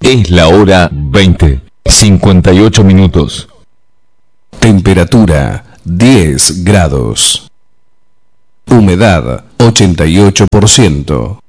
Es la hora 20:58. Temperatura 10 grados. Humedad 88%.